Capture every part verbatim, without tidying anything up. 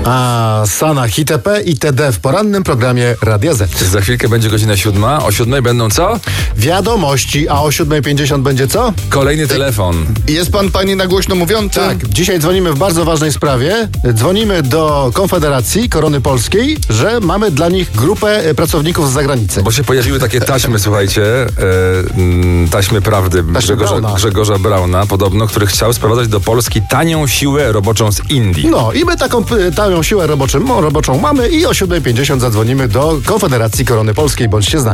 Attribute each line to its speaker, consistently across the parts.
Speaker 1: A Sanach itp. itd. w porannym programie Radia Z.
Speaker 2: Za chwilkę będzie godzina siódma. O siódmej będą co?
Speaker 1: Wiadomości, a o siódma pięćdziesiąt będzie co?
Speaker 2: Kolejny telefon.
Speaker 3: Jest pan, panie, na głośno mówiący?
Speaker 1: Tak, dzisiaj dzwonimy w bardzo ważnej sprawie. Dzwonimy do Konfederacji Korony Polskiej, że mamy dla nich grupę pracowników z zagranicy.
Speaker 2: Bo się pojawiły takie taśmy, słuchajcie, e, taśmy prawdy Grzegorza
Speaker 1: Brauna.
Speaker 2: Grzegorza Brauna, podobno, który chciał sprowadzać do Polski tanią siłę roboczą z Indii.
Speaker 1: No i my taką y, tanią siłę roboczą, roboczą mamy i o siódma pięćdziesiąt zadzwonimy do Konfederacji Korony Polskiej. Bądźcie z nami.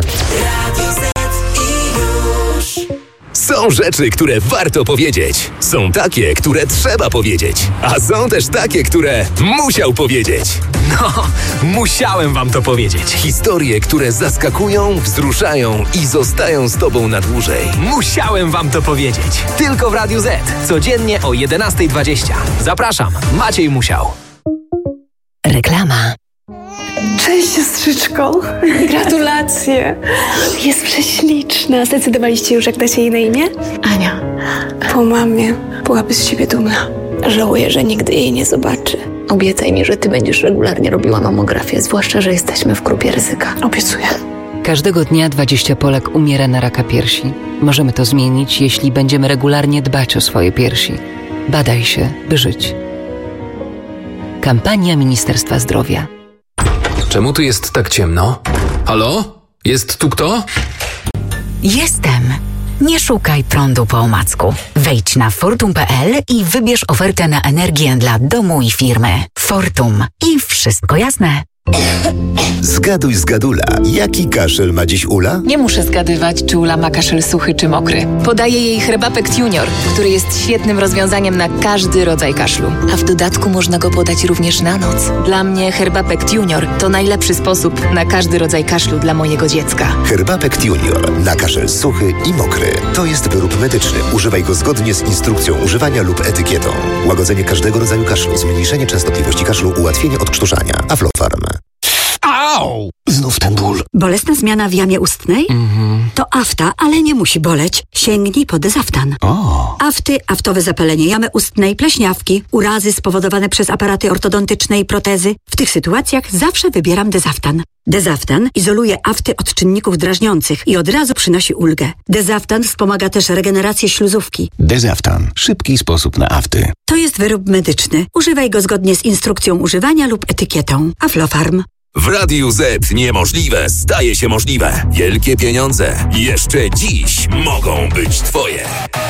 Speaker 4: Są rzeczy, które warto powiedzieć. Są takie, które trzeba powiedzieć. A są też takie, które musiał powiedzieć.
Speaker 5: No, musiałem wam to powiedzieć.
Speaker 4: Historie, które zaskakują, wzruszają i zostają z tobą na dłużej.
Speaker 5: Musiałem wam to powiedzieć. Tylko w Radiu Z. Codziennie o jedenasta dwadzieścia. Zapraszam, Maciej Musiał.
Speaker 6: Reklama.
Speaker 7: Cześć, siostrzyczko. Gratulacje. Jest prześliczna. Zdecydowaliście już, jak dacie jej na imię? Ania. Po mamie byłaby z siebie dumna. Żałuję, że nigdy jej nie zobaczy.
Speaker 6: Obiecaj mi, że ty będziesz regularnie robiła mamografię, zwłaszcza, że jesteśmy w grupie ryzyka.
Speaker 7: Obiecuję.
Speaker 8: Każdego dnia dwadzieścia Polek umiera na raka piersi. Możemy to zmienić, jeśli będziemy regularnie dbać o swoje piersi. Badaj się, by żyć. Kampania Ministerstwa Zdrowia.
Speaker 9: Czemu tu jest tak ciemno? Halo? Jest tu kto?
Speaker 10: Jestem. Nie szukaj prądu po omacku. Wejdź na fortum kropka p l i wybierz ofertę na energię dla domu i firmy. Fortum. I wszystko jasne.
Speaker 11: Zgaduj z Gadula. Jaki kaszel ma dziś Ula?
Speaker 12: Nie muszę zgadywać, czy Ula ma kaszel suchy czy mokry. Podaję jej Herbapekt Junior, który jest świetnym rozwiązaniem na każdy rodzaj kaszlu. A w dodatku można go podać również na noc. Dla mnie Herbapekt Junior to najlepszy sposób na każdy rodzaj kaszlu dla mojego dziecka.
Speaker 11: Herbapekt Junior na kaszel suchy i mokry. To jest wyrób medyczny. Używaj go zgodnie z instrukcją używania lub etykietą. Łagodzenie każdego rodzaju kaszlu, zmniejszenie częstotliwości kaszlu, ułatwienie odkrztuszania. Aflofarm.
Speaker 13: Au! Znów ten ból.
Speaker 14: Bolesna zmiana w jamie ustnej?
Speaker 13: Mhm.
Speaker 14: To afta, ale nie musi boleć. Sięgnij po Dezaftan.
Speaker 13: O.
Speaker 14: Afty, aftowe zapalenie jamy ustnej, pleśniawki, urazy spowodowane przez aparaty ortodontyczne i protezy. W tych sytuacjach zawsze wybieram Dezaftan. Dezaftan izoluje afty od czynników drażniących i od razu przynosi ulgę. Dezaftan wspomaga też regenerację śluzówki.
Speaker 13: Dezaftan. Szybki sposób na afty.
Speaker 14: To jest wyrób medyczny. Używaj go zgodnie z instrukcją używania lub etykietą. Aflofarm.
Speaker 4: W Radiu Z niemożliwe staje się możliwe. Wielkie pieniądze jeszcze dziś mogą być twoje.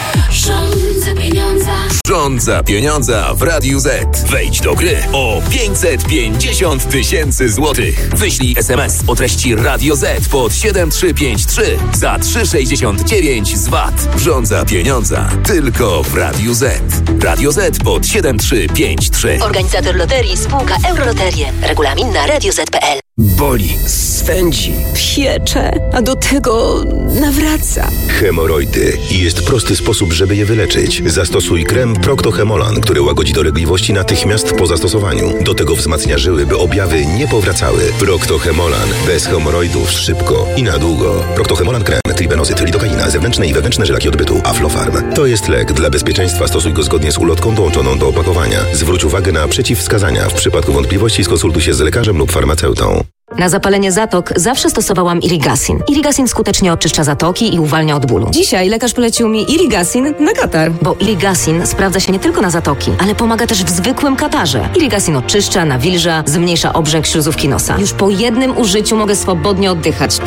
Speaker 15: Rządza pieniądza.
Speaker 4: Rządza pieniądza w Radiu Z. Wejdź do gry o pięćset pięćdziesiąt tysięcy złotych. Wyślij es em es o treści Radio Z pod siedem trzy pięć trzy za trzy sześćdziesiąt dziewięć z V A T. Rządza pieniądza tylko w Radiu Z. Radio Z pod siedem trzy pięć trzy.
Speaker 6: Organizator loterii spółka Euroloterie. Regulamin na radio zet kropka p l.
Speaker 16: Boli, swędzi,
Speaker 7: Piecze, a do tego nawraca.
Speaker 11: Hemoroidy. I jest prosty sposób, żeby je wyleczyć. Zastosuj krem Procto-Hemolan, który łagodzi dolegliwości natychmiast po zastosowaniu. Do tego wzmacnia żyły, by objawy nie powracały. Procto-Hemolan. Bez hemoroidów szybko i na długo. Procto-Hemolan krem, tribenozyt, lidokaina, zewnętrzne i wewnętrzne żylaki odbytu, Aflofarm. To jest lek. Dla bezpieczeństwa stosuj go zgodnie z ulotką dołączoną do opakowania. Zwróć uwagę na przeciwwskazania. W przypadku wątpliwości skonsultuj się z lekarzem lub farmaceutą.
Speaker 6: Na zapalenie zatok zawsze stosowałam Irigasin. Irigasin skutecznie oczyszcza zatoki i uwalnia od bólu.
Speaker 12: Dzisiaj lekarz polecił mi Irigasin na katar.
Speaker 6: Bo Irigasin sprawdza się nie tylko na zatoki, ale pomaga też w zwykłym katarze. Irigasin oczyszcza, nawilża, zmniejsza obrzęk śluzówki nosa. Już po jednym użyciu mogę swobodnie oddychać.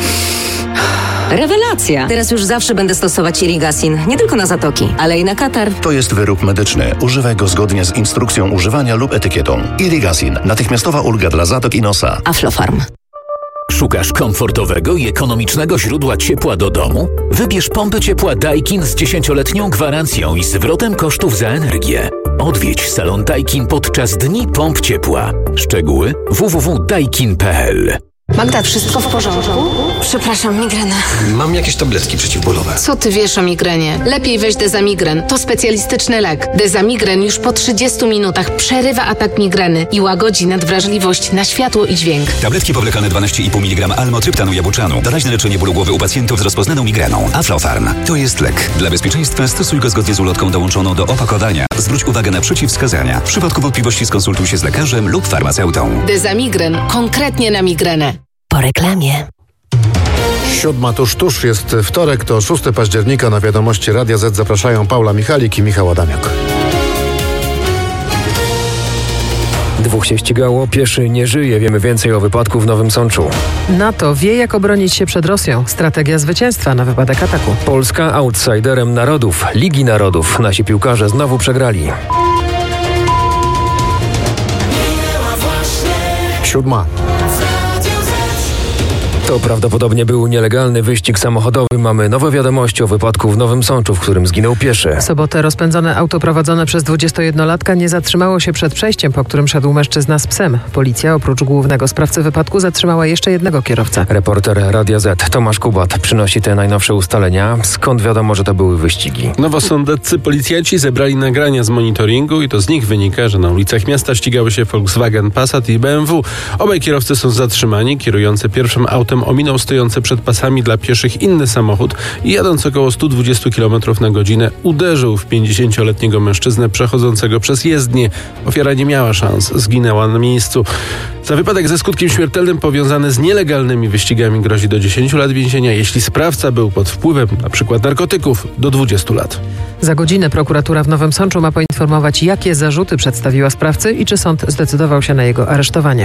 Speaker 6: Rewelacja! Teraz już zawsze będę stosować Irigasin, nie tylko na zatoki, ale i na katar.
Speaker 13: To jest wyrób medyczny. Używaj go zgodnie z instrukcją używania lub etykietą. Irigasin. Natychmiastowa ulga dla zatok i nosa.
Speaker 6: Aflofarm.
Speaker 17: Szukasz komfortowego i ekonomicznego źródła ciepła do domu? Wybierz pompy ciepła Daikin z dziesięcioletnią gwarancją i zwrotem kosztów za energię. Odwiedź salon Daikin podczas Dni Pomp Ciepła. Szczegóły w w w kropka daikin kropka p l.
Speaker 12: Magda, wszystko w porządku?
Speaker 18: Przepraszam, migrena.
Speaker 16: Mam jakieś tabletki przeciwbólowe.
Speaker 18: Co ty wiesz o migrenie? Lepiej weź Dezamigren. To specjalistyczny lek. Dezamigren już po trzydziestu minutach przerywa atak migreny i łagodzi nadwrażliwość na światło i dźwięk.
Speaker 19: Tabletki powlekane dwanaście i pół miligrama almotryptanu jabłczanu. Doraźne leczenie bólu głowy u pacjentów z rozpoznaną migreną. Aflofarm. To jest lek. Dla bezpieczeństwa stosuj go zgodnie z ulotką dołączoną do opakowania. Zwróć uwagę na przeciwwskazania. W przypadku wątpliwości skonsultuj się z lekarzem lub farmaceutą.
Speaker 18: Dezamigren. Konkretnie na migrenę.
Speaker 10: Po reklamie.
Speaker 1: Siódma tuż tuż, jest wtorek, to szóstego października. Na wiadomości Radia Z zapraszają Paula Michalik i Michał Adamiak.
Speaker 20: Dwóch się ścigało, pieszy nie żyje. Wiemy więcej o wypadku w Nowym Sączu.
Speaker 21: NATO wie, jak obronić się przed Rosją. Strategia zwycięstwa na wypadek ataku.
Speaker 20: Polska outsiderem narodów, Ligi Narodów. Nasi piłkarze znowu przegrali.
Speaker 1: Siódma.
Speaker 20: To prawdopodobnie był nielegalny wyścig samochodowy. Mamy nowe wiadomości o wypadku w Nowym Sączu, w którym zginął pieszy.
Speaker 21: W sobotę rozpędzone auto prowadzone przez dwudziestojednolatka nie zatrzymało się przed przejściem, po którym szedł mężczyzna z psem. Policja oprócz głównego sprawcy wypadku zatrzymała jeszcze jednego kierowcę.
Speaker 20: Reporter Radia Z Tomasz Kubat przynosi te najnowsze ustalenia. Skąd wiadomo, że to były wyścigi?
Speaker 22: Nowosądeccy policjanci zebrali nagrania z monitoringu i to z nich wynika, że na ulicach miasta ścigały się Volkswagen Passat i B M W. Obaj kierowcy są zatrzymani. Kierujący pierwszym autem ominął stojący przed pasami dla pieszych inny samochód i jadąc około sto dwadzieścia kilometrów na godzinę uderzył w pięćdziesięcioletniego mężczyznę przechodzącego przez jezdnię. Ofiara nie miała szans, zginęła na miejscu. Za wypadek ze skutkiem śmiertelnym powiązany z nielegalnymi wyścigami grozi do dziesięciu lat więzienia. Jeśli sprawca był pod wpływem np. narkotyków, do dwudziestu lat.
Speaker 21: Za godzinę prokuratura w Nowym Sączu ma poinformować, jakie zarzuty przedstawiła sprawcy i czy sąd zdecydował się na jego aresztowanie.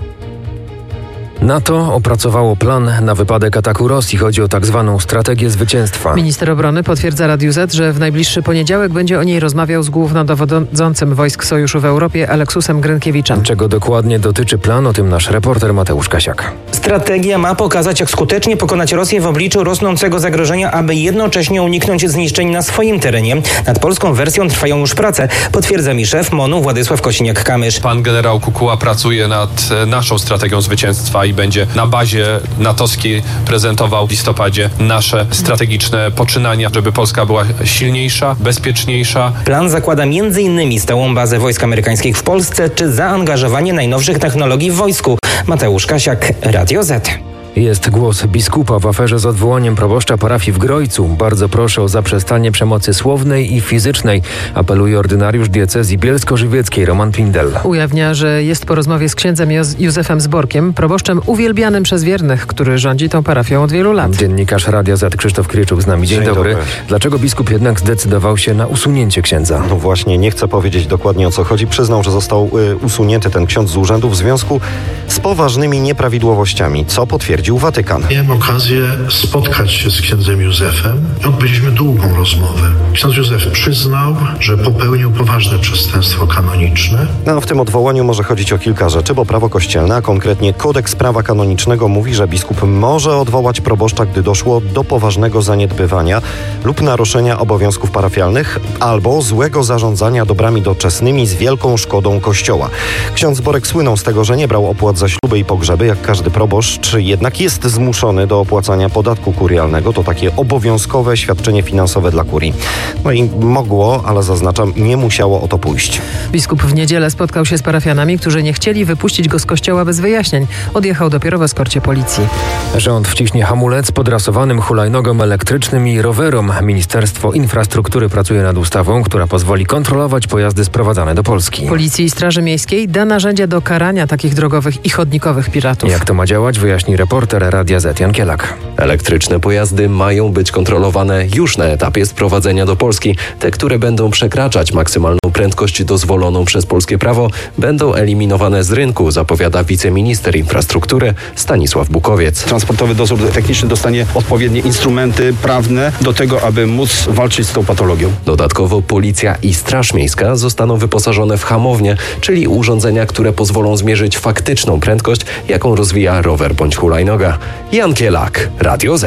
Speaker 20: NATO opracowało plan na wypadek ataku Rosji. Chodzi o tak zwaną strategię zwycięstwa.
Speaker 21: Minister obrony potwierdza Radiu Z, że w najbliższy poniedziałek będzie o niej rozmawiał z głównodowodzącym wojsk Sojuszu w Europie Aleksusem Grynkiewiczem.
Speaker 20: Czego dokładnie dotyczy plan, o tym nasz reporter Mateusz Kasiak.
Speaker 23: Strategia ma pokazać, jak skutecznie pokonać Rosję w obliczu rosnącego zagrożenia, aby jednocześnie uniknąć zniszczeń na swoim terenie. Nad polską wersją trwają już prace, potwierdza mi szef MON-u Władysław Kosiniak-Kamysz.
Speaker 24: Pan generał Kukuła pracuje nad naszą strategią zwycięstwa i będzie na bazie natowskiej prezentował w listopadzie nasze strategiczne poczynania, żeby Polska była silniejsza, bezpieczniejsza.
Speaker 23: Plan zakłada między innymi stałą bazę wojsk amerykańskich w Polsce czy zaangażowanie najnowszych technologii w wojsku. Mateusz Kasiak, Radio Z.
Speaker 20: Jest głos biskupa w aferze z odwołaniem proboszcza parafii w Grojcu. Bardzo proszę o zaprzestanie przemocy słownej i fizycznej, apeluje ordynariusz diecezji bielsko-żywieckiej Roman Pindel.
Speaker 21: Ujawnia, że jest po rozmowie z księdzem Józefem Zborkiem, proboszczem uwielbianym przez wiernych, który rządzi tą parafią od wielu lat.
Speaker 20: Dziennikarz Radia Z Krzysztof Kryczuk z nami. Dzień, Dzień dobry. dobry. Dlaczego biskup jednak zdecydował się na usunięcie księdza?
Speaker 25: No właśnie, nie chcę powiedzieć dokładnie, o co chodzi. Przyznał, że został y, usunięty ten ksiądz z urzędu w związku z poważnymi nieprawidłowościami, co potwierdzi Watykan.
Speaker 26: Miałem okazję spotkać się z księdzem Józefem i odbyliśmy długą rozmowę. Ksiądz Józef przyznał, że popełnił poważne przestępstwo kanoniczne.
Speaker 25: No, w tym odwołaniu może chodzić o kilka rzeczy, bo prawo kościelne, a konkretnie kodeks prawa kanonicznego mówi, że biskup może odwołać proboszcza, gdy doszło do poważnego zaniedbywania lub naruszenia obowiązków parafialnych albo złego zarządzania dobrami doczesnymi z wielką szkodą Kościoła. Ksiądz Zborek słynął z tego, że nie brał opłat za śluby i pogrzeby, jak każdy proboszcz, jednak jest zmuszony do opłacania podatku kurialnego. To takie obowiązkowe świadczenie finansowe dla kurii. No i mogło, ale zaznaczam, nie musiało o to pójść.
Speaker 21: Biskup w niedzielę spotkał się z parafianami, którzy nie chcieli wypuścić go z kościoła bez wyjaśnień. Odjechał dopiero w eskorcie policji.
Speaker 20: Rząd wciśnie hamulec podrasowanym hulajnogom elektrycznym i rowerom. Ministerstwo Infrastruktury pracuje nad ustawą, która pozwoli kontrolować pojazdy sprowadzane do Polski.
Speaker 21: Policji i Straży Miejskiej da narzędzia do karania takich drogowych i chodnikowych piratów.
Speaker 20: Jak to ma działać, wyjaśni reporter Radia Z Jan Kielak.
Speaker 27: Elektryczne pojazdy mają być kontrolowane już na etapie sprowadzenia do Polski. Te, które będą przekraczać maksymalną prędkość dozwoloną przez polskie prawo, będą eliminowane z rynku, zapowiada wiceminister infrastruktury Stanisław Bukowiec.
Speaker 28: Transportowy dozór techniczny dostanie odpowiednie instrumenty prawne do tego, aby móc walczyć z tą patologią.
Speaker 27: Dodatkowo policja i Straż Miejska zostaną wyposażone w hamownie, czyli urządzenia, które pozwolą zmierzyć faktyczną prędkość, jaką rozwija rower bądź hulajnoga. Jan Kielak, Radio Z.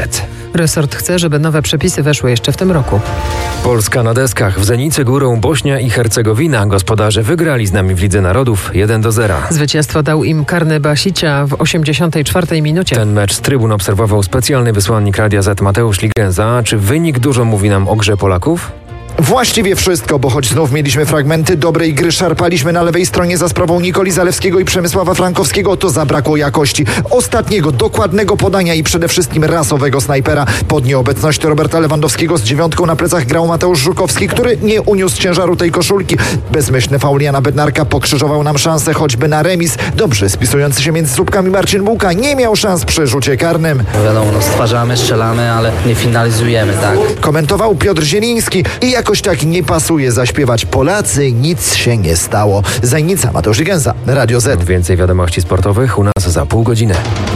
Speaker 21: Resort chce, żeby nowe przepisy weszły jeszcze w tym roku.
Speaker 20: Polska na deskach. W Zenicy Górą Bośnia i Hercegowina. Gospodarze wygrali z nami w Lidze Narodów jeden do zera.
Speaker 21: Zwycięstwo dał im karny Basicia w osiemdziesiątej czwartej minucie.
Speaker 20: Ten mecz z trybun obserwował specjalny wysłannik Radia Z Mateusz Ligenza. Czy wynik dużo mówi nam o grze Polaków?
Speaker 2: Właściwie wszystko, bo choć znów mieliśmy fragmenty dobrej gry, szarpaliśmy na lewej stronie za sprawą Nikoli Zalewskiego i Przemysława Frankowskiego, to zabrakło jakości, ostatniego, dokładnego podania i przede wszystkim rasowego snajpera. Pod nieobecność Roberta Lewandowskiego z dziewiątką na plecach grał Mateusz Żukowski, który nie uniósł ciężaru tej koszulki. Bezmyślny faul Jana Bednarka pokrzyżował nam szansę choćby na remis. Dobrze spisujący się między słupkami Marcin Bułka nie miał szans przy rzucie karnym.
Speaker 3: Wiadomo, no stwarzamy, strzelamy, ale nie finalizujemy, tak?
Speaker 2: Komentował Piotr Zieliński i jakoś tak nie pasuje zaśpiewać Polacy, nic się nie stało. Zajnica, Mateusz Ligenza, Radio Z.
Speaker 20: Więcej wiadomości sportowych u nas za pół godziny.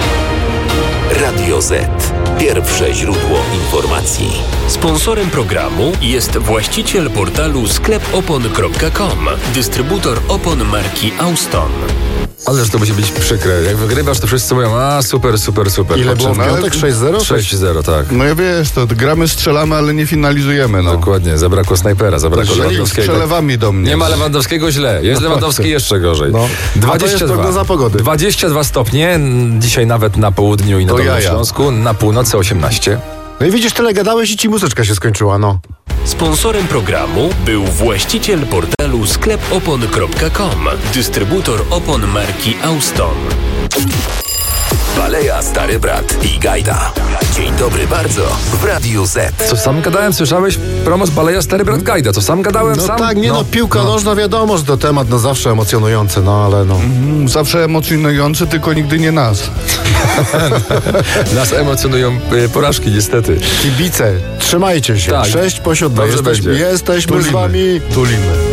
Speaker 4: Radio Z. Pierwsze źródło informacji. Sponsorem programu jest właściciel portalu sklep opon kropka com, dystrybutor opon marki Auston.
Speaker 5: Ależ to musi być przykre. Jak wygrywasz, to wszyscy mówią, a super, super, super.
Speaker 1: Ile było w piątek? sześć zero?
Speaker 5: sześć zero, tak.
Speaker 4: No ja wiesz, to gramy, strzelamy, ale nie finalizujemy. No.
Speaker 5: Dokładnie, zabrakło snajpera, zabrakło Lewandowskiego.
Speaker 4: Przelewami do mnie.
Speaker 5: Nie ma Lewandowskiego, źle. Jest no Lewandowski jeszcze gorzej. No.
Speaker 1: dwadzieścia dwa. A to jest pogody.
Speaker 5: dwadzieścia dwa stopnie, dzisiaj nawet na południu i na Dolnym Śląsku, na północy osiemnaście.
Speaker 1: No i widzisz, tyle gadałeś i ci muzyczka się skończyła, no.
Speaker 4: Sponsorem programu był właściciel portalu sklep opon kropka com, dystrybutor opon marki Auston. Baleja Stary Brat i Gajda. Dzień dobry bardzo w Radiu Z.
Speaker 5: Co sam gadałem, słyszałeś? Promo z Baleja Stary Brat Gajda. Co sam gadałem
Speaker 1: no
Speaker 5: sam?
Speaker 1: Tak, nie no, no piłka no. nożna wiadomo, że to temat no zawsze emocjonujący, no ale no.
Speaker 4: Mm, zawsze emocjonujący, tylko nigdy nie nas.
Speaker 5: Nas emocjonują y, porażki niestety.
Speaker 1: Kibice, trzymajcie się.
Speaker 5: Tak.
Speaker 1: Sześć po siódmej. Jesteśmy, jesteśmy z wami.
Speaker 4: Tulimy.